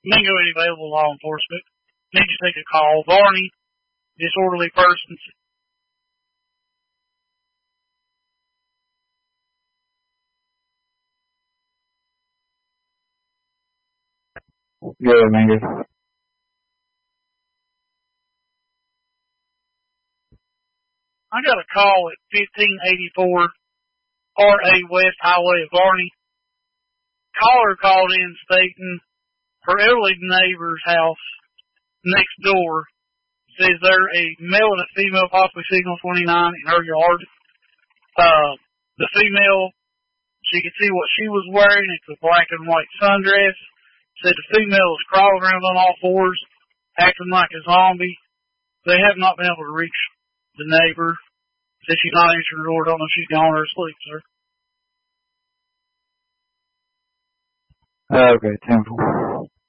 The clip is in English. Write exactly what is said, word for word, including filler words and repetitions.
Mingo ain't available law enforcement. Need to take a call. Varney, disorderly persons. Good, Mingo. I got a call at fifteen eighty-four R A West Highway at Varney. Caller called in stating her elderly neighbor's house next door says there a male and a female possibly signal twenty-nine in her yard. Uh, the female, she could see what she was wearing. It's a black and white sundress. Said the female was crawling around on all fours, acting like a zombie. They have not been able to reach the neighbor. Said she's not answering the door. Don't know if she's gone or asleep, sir. Okay, Temple.